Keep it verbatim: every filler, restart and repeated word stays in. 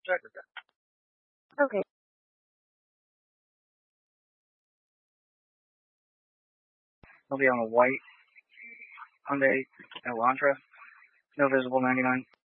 Check with that. Okay. It'll be on a white Hyundai Elantra. No visible ninety-nine.